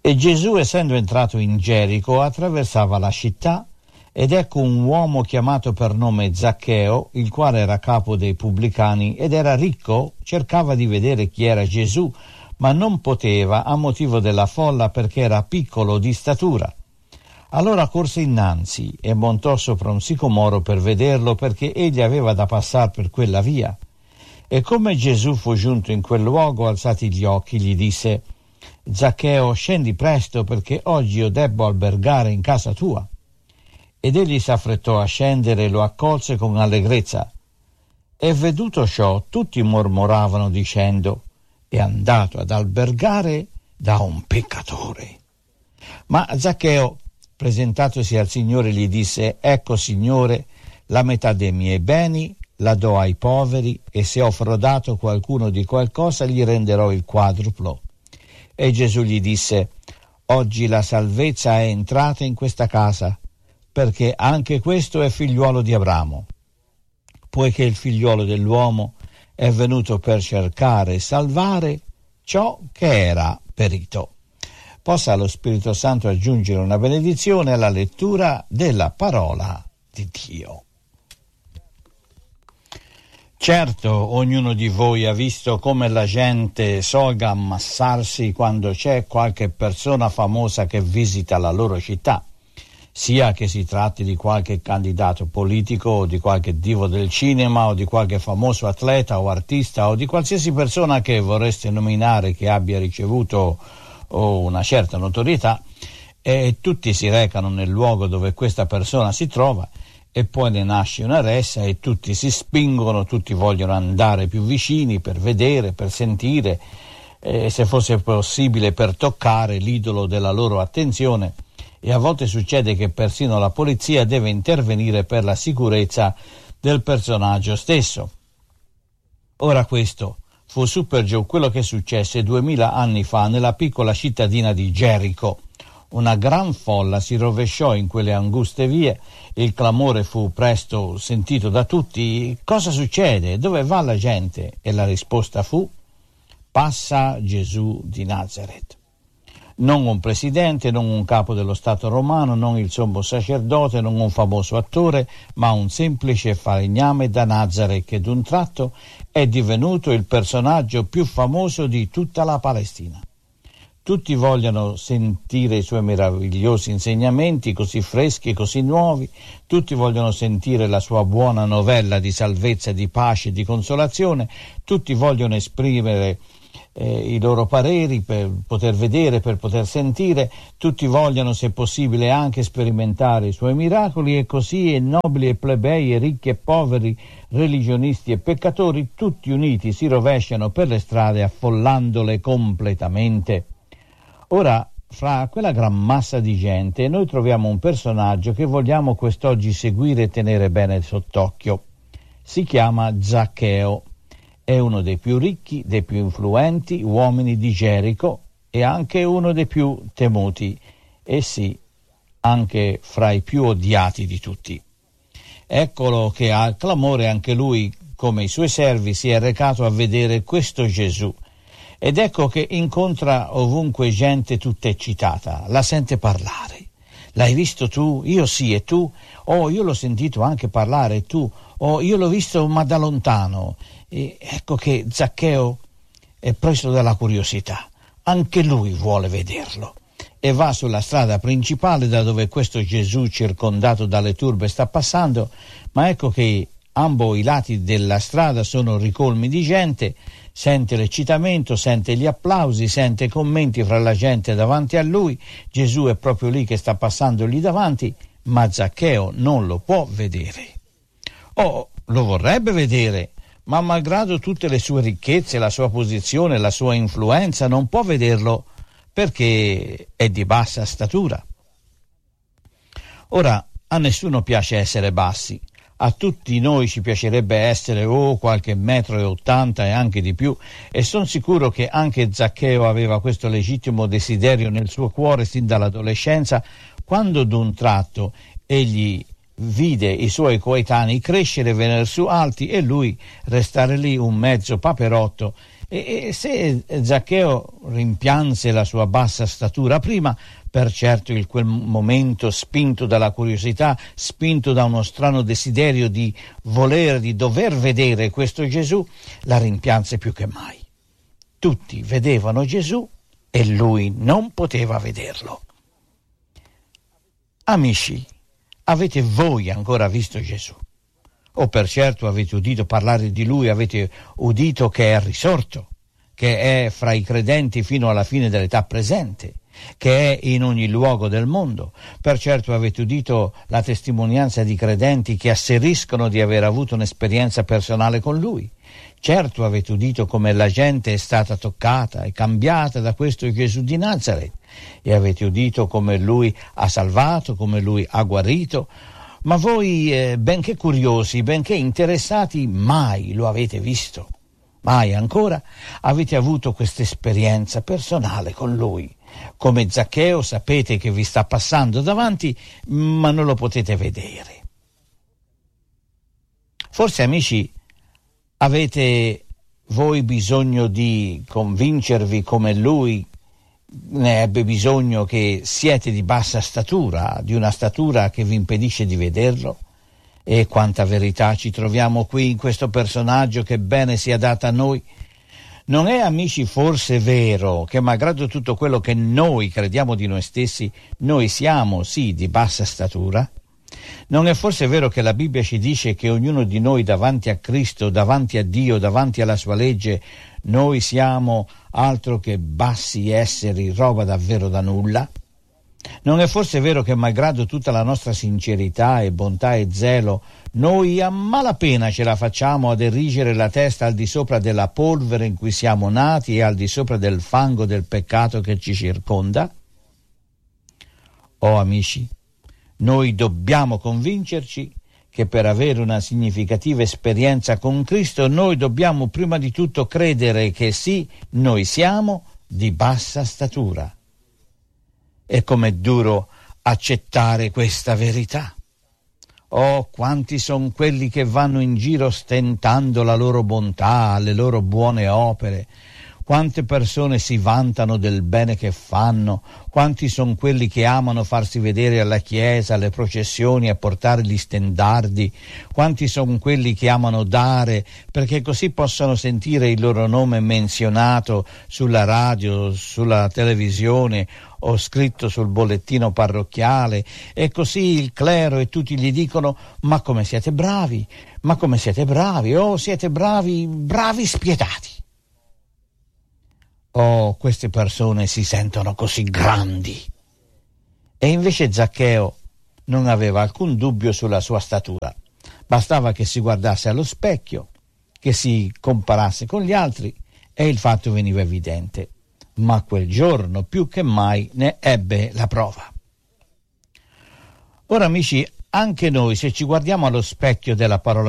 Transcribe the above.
E Gesù, essendo entrato in Gerico, attraversava la città, ed ecco un uomo chiamato per nome Zaccheo, il quale era capo dei pubblicani ed era ricco, cercava di vedere chi era Gesù, ma non poteva a motivo della folla perché era piccolo di statura. Allora corse innanzi e montò sopra un sicomoro per vederlo, perché egli aveva da passare per quella via. E come Gesù fu giunto in quel luogo, alzati gli occhi, gli disse: Zaccheo, scendi presto, perché oggi io debbo albergare in casa tua. Ed egli s'affrettò a scendere e lo accolse con allegrezza. E veduto ciò, tutti mormoravano dicendo: è andato ad albergare da un peccatore. Ma Zaccheo, presentatosi al Signore, gli disse: ecco, Signore, la metà dei miei beni la do ai poveri, e se ho frodato qualcuno di qualcosa gli renderò il quadruplo. E Gesù gli disse: oggi la salvezza è entrata in questa casa, perché anche questo è figliuolo di Abramo, poiché il figliuolo dell'uomo è venuto per cercare e salvare ciò che era perito. Possa lo Spirito Santo aggiungere una benedizione alla lettura della parola di Dio. Certo, ognuno di voi ha visto come la gente solga ammassarsi quando c'è qualche persona famosa che visita la loro città, sia che si tratti di qualche candidato politico o di qualche divo del cinema o di qualche famoso atleta o artista o di qualsiasi persona che vorreste nominare che abbia ricevuto una certa notorietà, e tutti si recano nel luogo dove questa persona si trova, e poi ne nasce una ressa e tutti si spingono, tutti vogliono andare più vicini per vedere, per sentire, se fosse possibile per toccare l'idolo della loro attenzione, e a volte succede che persino la polizia deve intervenire per la sicurezza del personaggio stesso. Ora questo fu su per giù quello che successe 2000 anni fa nella piccola cittadina di Gerico. Una gran folla si rovesciò in quelle anguste vie, il clamore fu presto sentito da tutti: cosa succede? Dove va la gente? E la risposta fu: passa Gesù di Nazaret. Non un presidente, non un capo dello Stato romano, non il sommo sacerdote, non un famoso attore, ma un semplice falegname da Nazaret che d'un tratto è divenuto il personaggio più famoso di tutta la Palestina. Tutti vogliono sentire i suoi meravigliosi insegnamenti, così freschi e così nuovi. Tutti vogliono sentire la sua buona novella di salvezza, di pace e di consolazione. Tutti vogliono esprimere i loro pareri per poter vedere, per poter sentire. Tutti vogliono, se possibile, anche sperimentare i suoi miracoli, e così e nobili e plebei, e ricchi e poveri, religionisti e peccatori, tutti uniti si rovesciano per le strade affollandole completamente. Ora, fra quella gran massa di gente, noi troviamo un personaggio che vogliamo quest'oggi seguire e tenere bene sott'occhio. Si chiama Zaccheo. È uno dei più ricchi, dei più influenti uomini di Gerico, e anche uno dei più temuti, e sì, anche fra i più odiati di tutti. Eccolo che al clamore anche lui, come i suoi servi, si è recato a vedere questo Gesù. Ed ecco che incontra ovunque gente tutta eccitata, la sente parlare. L'hai visto tu? Io sì, e tu? Oh, io l'ho sentito anche parlare, e tu? Oh, io l'ho visto ma da lontano. E ecco che Zaccheo è preso dalla curiosità, anche lui vuole vederlo, e va sulla strada principale da dove questo Gesù circondato dalle turbe sta passando, ma ecco che ambo i lati della strada sono ricolmi di gente. Sente l'eccitamento, sente gli applausi, sente i commenti fra la gente davanti a lui. Gesù è proprio lì che sta passando lì davanti, ma Zaccheo non lo può vedere. Oh, lo vorrebbe vedere, ma malgrado tutte le sue ricchezze, la sua posizione, la sua influenza, non può vederlo perché è di bassa statura. Ora, a nessuno piace essere bassi. A tutti noi ci piacerebbe essere qualche 1,80 m e anche di più, e sono sicuro che anche Zaccheo aveva questo legittimo desiderio nel suo cuore sin dall'adolescenza, quando d'un tratto egli vide i suoi coetanei crescere, venire su alti, e lui restare lì un mezzo paperotto E se Zaccheo rimpianse la sua bassa statura prima, per certo in quel momento, spinto dalla curiosità, spinto da uno strano desiderio di dover vedere questo Gesù, la rimpianse più che mai. Tutti vedevano Gesù e lui non poteva vederlo. Amici, avete voi ancora visto Gesù? O per certo avete udito parlare di lui, avete udito che è risorto, che è fra i credenti fino alla fine dell'età presente, che è in ogni luogo del mondo. Per certo avete udito la testimonianza di credenti che asseriscono di aver avuto un'esperienza personale con lui. Certo avete udito come la gente è stata toccata e cambiata da questo Gesù di Nazaret, e avete udito come lui ha salvato, come lui ha guarito. Ma voi, benché curiosi, benché interessati, mai lo avete visto. Mai ancora avete avuto questa esperienza personale con lui. Come Zaccheo sapete che vi sta passando davanti, ma non lo potete vedere. Forse, amici, avete voi bisogno di convincervi come lui ne ebbe bisogno, che siete di bassa statura, di una statura che vi impedisce di vederlo. E quanta verità ci troviamo qui in questo personaggio che bene sia data a noi. Non è, amici, forse vero che malgrado tutto quello che noi crediamo di noi stessi, noi siamo sì di bassa statura? Non è forse vero che la Bibbia ci dice che ognuno di noi davanti a Cristo, davanti a Dio, davanti alla sua legge, noi siamo altro che bassi esseri, roba davvero da nulla? Non è forse vero che malgrado tutta la nostra sincerità e bontà e zelo, noi a malapena ce la facciamo ad erigere la testa al di sopra della polvere in cui siamo nati e al di sopra del fango del peccato che ci circonda? Oh amici, noi dobbiamo convincerci che per avere una significativa esperienza con Cristo noi dobbiamo prima di tutto credere che sì, noi siamo di bassa statura. E com'è duro accettare questa verità. Oh, quanti sono quelli che vanno in giro ostentando la loro bontà, le loro buone opere. Quante persone si vantano del bene che fanno, quanti sono quelli che amano farsi vedere alla chiesa, alle processioni, a portare gli stendardi, quanti sono quelli che amano dare perché così possono sentire il loro nome menzionato sulla radio, sulla televisione o scritto sul bollettino parrocchiale, e così il clero e tutti gli dicono: ma come siete bravi, ma come siete bravi, oh siete bravi, bravi spietati. Oh, queste persone si sentono così grandi. E invece Zaccheo non aveva alcun dubbio sulla sua statura. Bastava che si guardasse allo specchio, che si comparasse con gli altri, e il fatto veniva evidente. Ma quel giorno più che mai ne ebbe la prova. Ora, amici, anche noi, se ci guardiamo allo specchio della parola